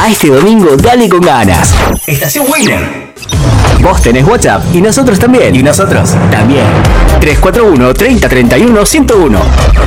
A este domingo dale con ganas. Estación Winner. Vos tenés WhatsApp y nosotros también. Y nosotros también. 341 30 31 101.